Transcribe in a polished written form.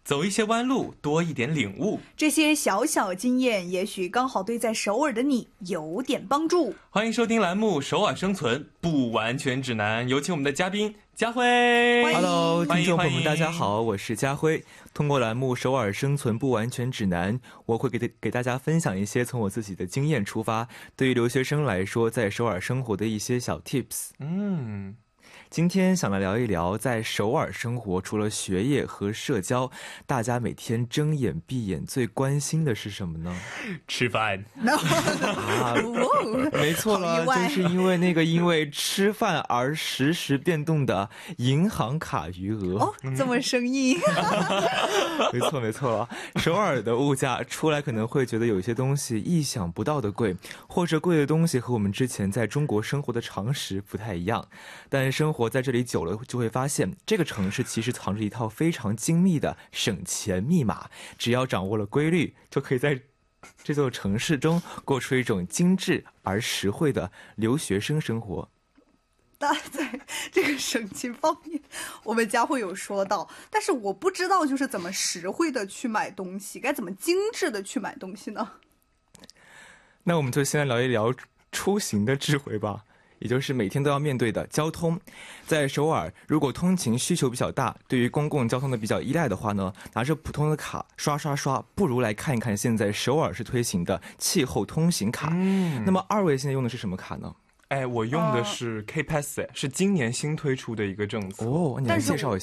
走一些弯路，多一点领悟。 这些小小经验，也许刚好对在首尔的你有点帮助。 欢迎收听栏目《首尔生存不完全指南》，有请我们的嘉宾家辉。 Hello， 听众朋友们， 欢迎大家好，我是家辉。通过栏目《首尔生存不完全指南》，我会给大家分享一些从我自己的经验出发，对于留学生来说在首尔生活的一些小 tips。今天想来聊一聊在首尔生活，除了学业和社交，大家每天睁眼闭眼最关心的是什么呢？ 吃饭。 没错了，就是因为吃饭而实时变动的银行卡余额。 哦，这么生硬。 没错了，首尔的物价出来可能会觉得有一些东西意想不到的贵，或者贵的东西和我们之前在中国生活的常识不太一样，但生活在这里久了就会发现，这个城市其实藏着一套非常精密的省钱密码，只要掌握了规律，就可以在这座城市中过出一种精致而实惠的留学生生活。 在这个省钱方面，我们家会有说到，但是我不知道就是怎么实惠的去买东西，该怎么精致的去买东西呢？ 那我们就先来聊一聊出行的智慧吧，也就是每天都要面对的交通。在首尔，如果通勤需求比较大，对于公共交通的比较依赖的话呢，拿着普通的卡刷，不如来看一看现在首尔市推行的气候通行卡。那么二位现在用的是什么卡呢？ 我用的是 K-Pass，是今年新推出的一个政策。 你来介绍一下。